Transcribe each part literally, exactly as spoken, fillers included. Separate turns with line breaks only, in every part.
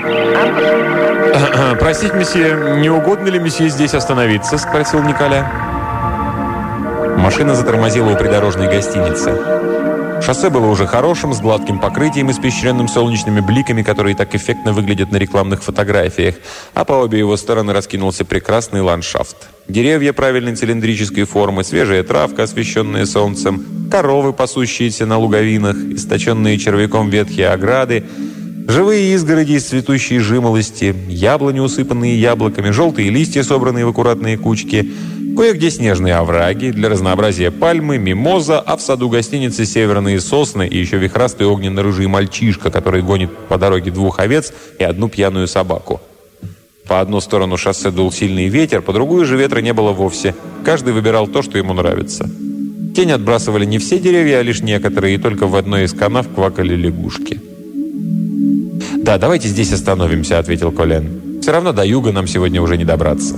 «Простите, месье, не угодно ли месье здесь остановиться?» – спросил Николя. Машина затормозила у придорожной гостиницы. Шоссе было уже хорошим, с гладким покрытием, испещренным солнечными бликами, которые так эффектно выглядят на рекламных фотографиях, а по обе его стороны раскинулся прекрасный ландшафт. Деревья правильной цилиндрической формы, свежая травка, освещенная солнцем, коровы, пасущиеся на луговинах, источенные червяком ветхие ограды, живые изгороди из цветущей жимолости, яблони, усыпанные яблоками, желтые листья, собранные в аккуратные кучки, кое-где снежные овраги, для разнообразия пальмы, мимоза, а в саду гостиницы северные сосны и еще вихрастый огненно-рыжий мальчишка, который гонит по дороге двух овец и одну пьяную собаку. По одну сторону шоссе дул сильный ветер, по другую же ветра не было вовсе. Каждый выбирал то, что ему нравится. Тень отбрасывали не все деревья, а лишь некоторые, и только в одной из канав квакали лягушки. «Да, давайте здесь остановимся», — ответил Колен. «Все равно до юга нам сегодня уже не добраться».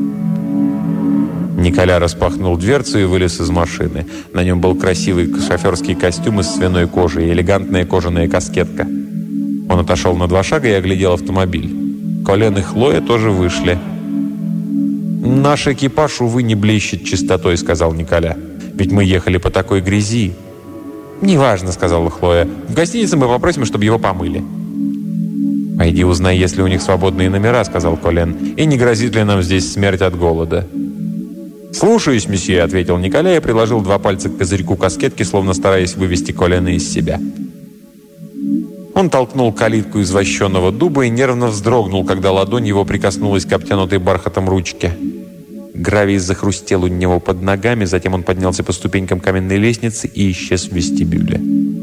Николя распахнул дверцу и вылез из машины. На нем был красивый шоферский костюм из свиной кожи и элегантная кожаная каскетка. Он отошел на два шага и оглядел автомобиль. Колен и Хлоя тоже вышли. «Наш экипаж, увы, не блещет чистотой», — сказал Николя. «Ведь мы ехали по такой грязи». «Неважно», — сказала Хлоя. «В гостинице мы попросим, чтобы его помыли». «Пойди узнай, есть ли у них свободные номера», — сказал Колен. «И не грозит ли нам здесь смерть от голода?» «Слушаюсь, месье», — ответил Николя и приложил два пальца к козырьку каскетки, словно стараясь вывести Колена из себя. Он толкнул калитку из вощеного дуба и нервно вздрогнул, когда ладонь его прикоснулась к обтянутой бархатом ручке. Гравий захрустел у него под ногами, затем он поднялся по ступенькам каменной лестницы и исчез в вестибюле.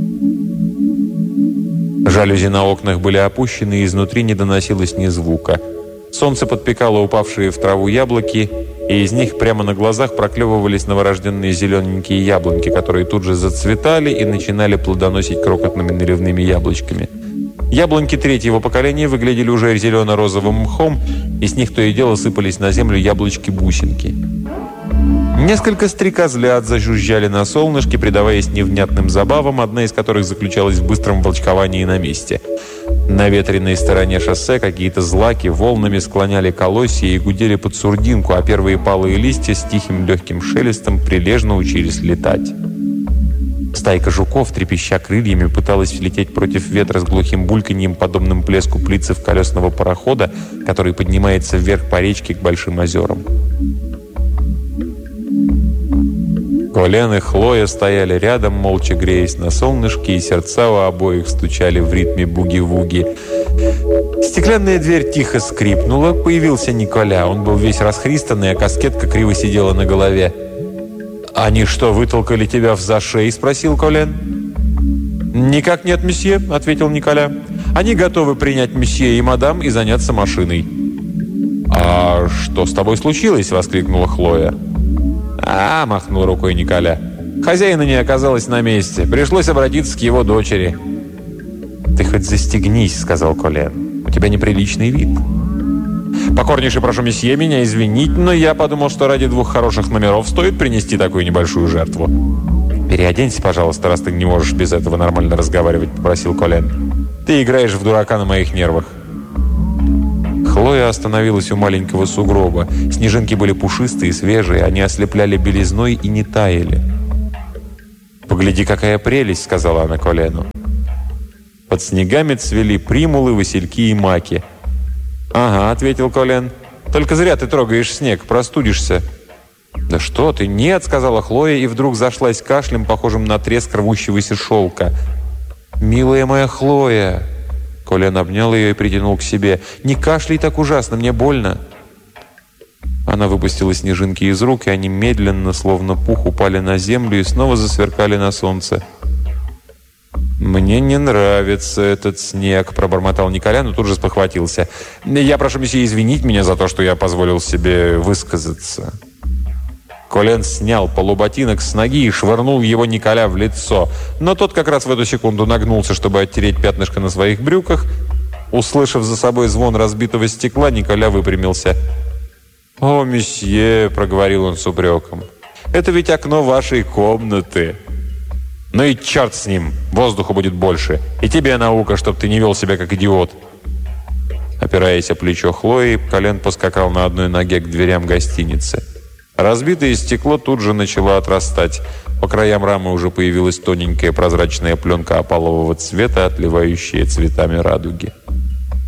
Жалюзи на окнах были опущены, и изнутри не доносилось ни звука. Солнце подпекало упавшие в траву яблоки, и из них прямо на глазах проклевывались новорожденные зелененькие яблоньки, которые тут же зацветали и начинали плодоносить крохотными наливными яблочками. Яблоньки третьего поколения выглядели уже зелено-розовым мхом, и с них то и дело сыпались на землю яблочки-бусинки. Несколько стрекозлят зажужжали на солнышке, предаваясь невнятным забавам, одна из которых заключалась в быстром волчковании на месте. На ветреной стороне шоссе какие-то злаки волнами склоняли колосья и гудели под сурдинку, а первые палые листья с тихим легким шелестом прилежно учились летать. Стайка жуков, трепеща крыльями, пыталась лететь против ветра с глухим бульканьем, подобным плеску плицев колесного парохода, который поднимается вверх по речке к большим озерам. Колен и Хлоя стояли рядом, молча греясь на солнышке, и сердца у обоих стучали в ритме буги-вуги. Стеклянная дверь тихо скрипнула, появился Николя. Он был весь расхристанный, а каскетка криво сидела на голове. «Они что, вытолкали тебя в зашей?» – спросил Колен. «Никак нет, месье», – ответил Николя. «Они готовы принять месье и мадам и заняться машиной». «А что с тобой случилось?» – воскликнула Хлоя. «А, — махнул рукой Николя, — хозяина не оказалось на месте. Пришлось обратиться к его дочери». «Ты хоть застегнись, — сказал Колен. — У тебя неприличный вид». «Покорнейше прошу месье меня извинить, но я подумал, что ради двух хороших номеров стоит принести такую небольшую жертву». «Переоденься, пожалуйста, раз ты не можешь без этого нормально разговаривать, — попросил Колен. — Ты играешь в дурака на моих нервах». Хлоя остановилась у маленького сугроба. Снежинки были пушистые, свежие, они ослепляли белизной и не таяли. «Погляди, какая прелесть!» — сказала она Колену. Под снегами цвели примулы, васильки и маки. «Ага», — ответил Колен. «Только зря ты трогаешь снег, простудишься». «Да что ты, нет!» — сказала Хлоя, и вдруг зашлась кашлем, похожим на треск рвущегося шелка. «Милая моя Хлоя!» Колен обнял ее и притянул к себе. «Не кашляй так ужасно, мне больно». Она выпустила снежинки из рук, и они медленно, словно пух, упали на землю и снова засверкали на солнце. «Мне не нравится этот снег», — пробормотал Николя, но тут же спохватился. «Я прошу месье извинить меня за то, что я позволил себе высказаться». Колен снял полуботинок с ноги и швырнул его Николя в лицо. Но тот как раз в эту секунду нагнулся, чтобы оттереть пятнышко на своих брюках. Услышав за собой звон разбитого стекла, Николя выпрямился. «О, месье», — проговорил он с упреком, — «это ведь окно вашей комнаты». «Ну и черт с ним, воздуха будет больше. И тебе наука, чтоб ты не вел себя как идиот». Опираясь о плечо Хлои, Колен поскакал на одной ноге к дверям гостиницы. Разбитое стекло тут же начало отрастать. По краям рамы уже появилась тоненькая прозрачная пленка опалового цвета, отливающая цветами радуги.